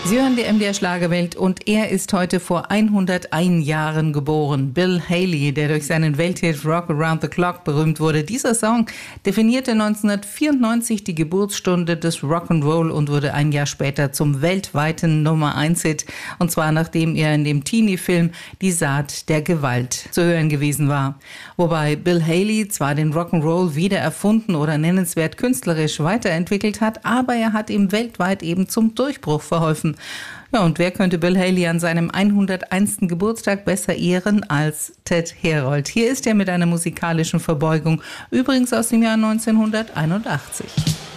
Sie hören die MDR Schlagerwelt und er ist heute vor 101 Jahren geboren. Bill Haley, der durch seinen Welthit Rock Around the Clock berühmt wurde. Dieser Song definierte 1994 die Geburtsstunde des Rock'n'Roll und wurde ein Jahr später zum weltweiten Nummer-1-Hit. Und zwar nachdem er in dem Teenie-Film Die Saat der Gewalt zu hören gewesen war. Wobei Bill Haley zwar den Rock'n'Roll wieder erfunden oder nennenswert künstlerisch weiterentwickelt hat, aber er hat ihm weltweit eben zum Durchbruch verholfen. Ja, und wer könnte Bill Haley an seinem 101. Geburtstag besser ehren als Ted Herold? Hier ist er mit einer musikalischen Verbeugung, übrigens aus dem Jahr 1981.